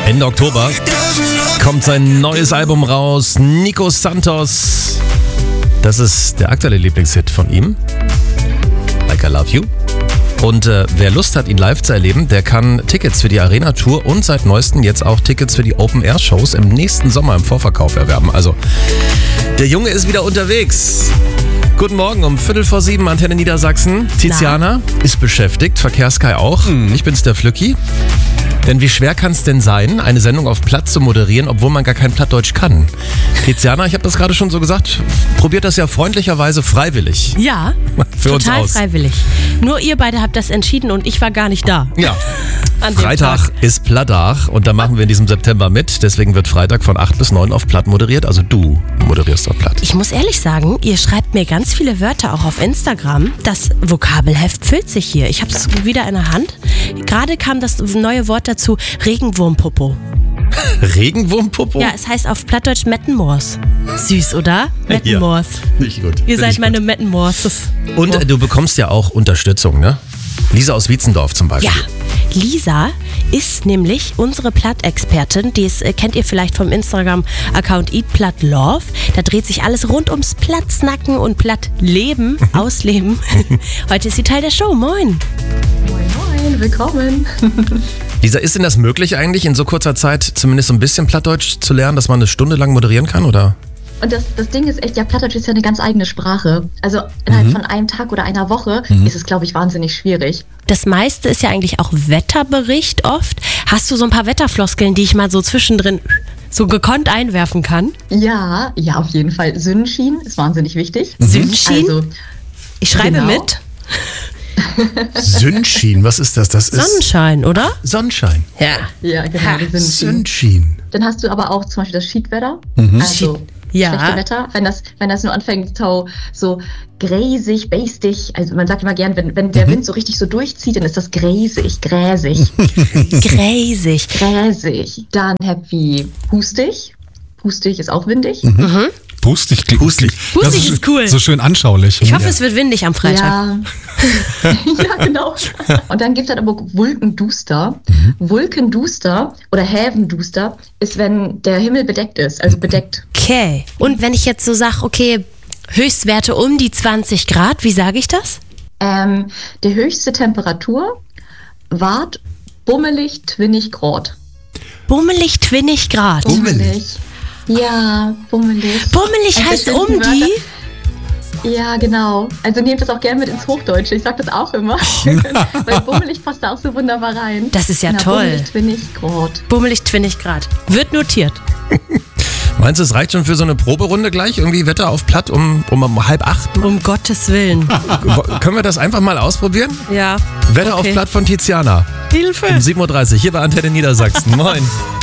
Ende Oktober kommt sein neues Album raus, Nico Santos. Das ist der aktuelle Lieblingshit von ihm, Like I Love You. Und wer Lust hat, ihn live zu erleben, der kann Tickets für die Arena-Tour und seit neuestem jetzt auch Tickets für die Open-Air-Shows im nächsten Sommer im Vorverkauf erwerben. Also, der Junge ist wieder unterwegs. Guten Morgen, um 6:45, Antenne Niedersachsen. Tiziana ist beschäftigt, Verkehrskai auch. Ich bin's, der Flücki. Denn wie schwer kann es denn sein, eine Sendung auf Platt zu moderieren, obwohl man gar kein Plattdeutsch kann? Tiziana, ich habe das gerade schon so gesagt, probiert das ja freundlicherweise freiwillig. Ja, für uns total aus. freiwillig. Nur ihr beide habt das entschieden und ich war gar nicht da. Ja. An dem Freitag Tag. ist Plattdach und da machen wir in diesem September mit. Deswegen wird Freitag von 8 bis 9 auf Platt moderiert. Also du moderierst auf Platt. Ich muss ehrlich sagen, ihr schreibt mir ganz viele Wörter auch auf Instagram. Das Vokabelheft füllt sich hier. Ich habe es wieder in der Hand. Gerade kam das neue Wort dazu, Regenwurmpopo. Regenwurmpopo? Ja, es heißt auf Plattdeutsch Mettenmoors. Süß, oder? Mettenmoors. Nicht gut. Ihr seid meine Mettenmoors. Und du bekommst ja auch Unterstützung, ne? Lisa aus Wietzendorf zum Beispiel. Ja, Lisa ist nämlich unsere Platt-Expertin. Kennt ihr vielleicht vom Instagram-Account EatPlattLove. Da dreht sich alles rund ums Plattsnacken und Plattleben, Ausleben. Heute ist sie Teil der Show. Moin. Moin, willkommen. Lisa, ist denn das möglich eigentlich, in so kurzer Zeit zumindest so ein bisschen Plattdeutsch zu lernen, dass man eine Stunde lang moderieren kann, oder? Und das Ding ist echt, ja, Plattdeutsch ist ja eine ganz eigene Sprache. Also innerhalb von einem Tag oder einer Woche ist es, glaube ich, wahnsinnig schwierig. Das meiste ist ja eigentlich auch Wetterbericht oft. Hast du so ein paar Wetterfloskeln, die ich mal so zwischendrin so gekonnt einwerfen kann? Ja, auf jeden Fall. Sonnenschein ist wahnsinnig wichtig. Sonnenschein? Also, Ich schreibe genau. mit. Sonnenschein, was ist das? Das ist Sonnenschein, oder? Sonnenschein. Ja, genau, die Sonnenschein. Sonnenschein. Dann hast du aber auch zum Beispiel das Schiedwetter. Also Ja. schlechte Wetter. Wenn das nur anfängt, so gräsig, bastig. Also man sagt immer gern, wenn der Wind so richtig so durchzieht, dann ist das gräsig. Gräsig. Gräsig. Dann happy pustig. Pustig ist auch windig. Pustig. Pustig ist cool. So schön anschaulich. Ich hoffe, es wird windig am Freitag. Ja. Ja, genau. Und dann gibt es halt aber Wolkenduster. Wolkenduster oder Hävenduster ist, wenn der Himmel bedeckt ist, also bedeckt. Okay. Und wenn ich jetzt so sage, okay, Höchstwerte um die 20 Grad, wie sage ich das? Die höchste Temperatur wart bummelig 20 Grad. Bummelig 20 Grad. Bummelig. Ja, bummelig. Bummelig Und heißt bestimmten um die? Wörter- Ja, genau. Also nehmt das auch gerne mit ins Hochdeutsche. Ich sag das auch immer. Weil bummelig passt da auch so wunderbar rein. Das ist ja Na, toll. Bummelig 20 Grad. Bummelig 20 Grad. Wird notiert. Meinst du, es reicht schon für so eine Proberunde gleich? Irgendwie Wetter auf Platt um 7:30? Um Gottes Willen. Können wir das einfach mal ausprobieren? Ja. Wetter Okay. auf Platt von Tiziana. Hilfe. Um 7:30 Uhr hier bei Antenne Niedersachsen. Moin.